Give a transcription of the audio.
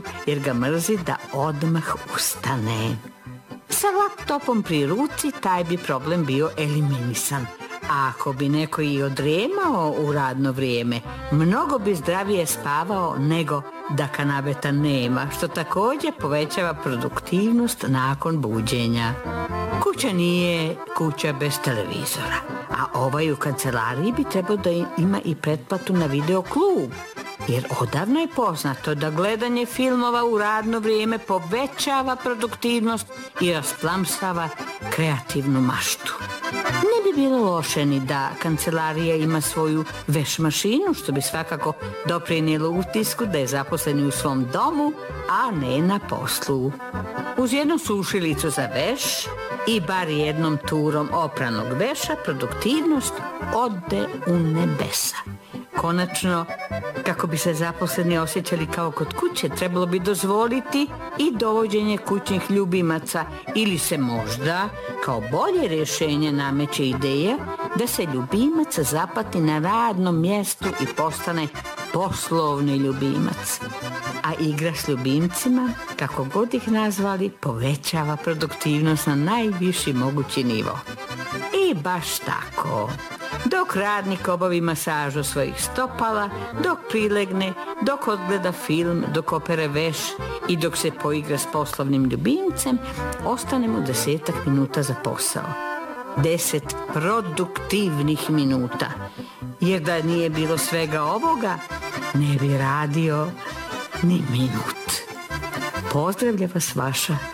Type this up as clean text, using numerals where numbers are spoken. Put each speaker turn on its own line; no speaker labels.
stolu jer ga mrzi da odmah ustane. Sa laptopom pri ruci taj bi problem bio eliminisan. A ako bi neko i odremao u radno vrijeme, mnogo bi zdravije spavao nego da kanabeta nema, što također povećava produktivnost nakon buđenja. Kuća nije kuća bez televizora, a ovaj u kancelariji bi trebao da ima i pretplatu na video klub, jer odavno je poznato da gledanje filmova u radno vrijeme povećava produktivnost i rasplamsava kreativnu maštu. Ne bi bilo loše ni da kancelarija ima svoju veš mašinu, što bi svakako doprinijelo utisku da je zaposleni u svom domu, a ne na poslu. Uz jednu sušilicu za veš i bar jednom turom opranog veša produktivnost ode u nebesa. Konačno, kako bi se zaposleni osjećali kao kod kuće, trebalo bi dozvoliti i dovođenje kućnih ljubimaca ili se možda kao bolje rješenje nameće ideja da se ljubimac zaplati na radnom mjestu i postane poslovni ljubimac. A igra s ljubimcima, kako god ih nazvali, povećava produktivnost na najviši mogući nivo. I baš tako. Dok radnik obavi masažu svojih stopala, dok prilegne, dok odgleda film, dok opere veš i dok se poigra s poslovnim ljubimcem, ostane mu 10 minuta za posao. 10 produktivnih minuta. Jer da nije bilo svega ovoga, ne bi radio ni minut. Pozdravlja vas vaša